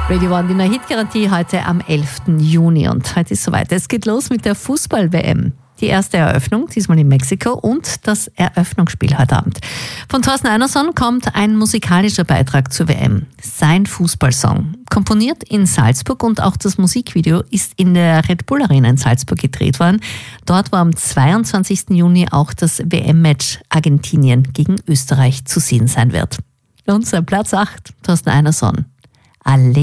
Radio One, die neue Hitgarantie heute am 11. Juni. Und heute ist soweit. Es geht los mit der Fußball-WM. Die erste Eröffnung, diesmal in Mexiko, und das Eröffnungsspiel heute Abend. Von Thorsten Einerson kommt ein musikalischer Beitrag zur WM. Sein Fußballsong. Komponiert in Salzburg, und auch das Musikvideo ist in der Red Bull Arena in Salzburg gedreht worden. Dort war am 22. Juni auch das WM-Match Argentinien gegen Österreich zu sehen sein wird. Und sein Platz 8, Thorsten Einerson. Alle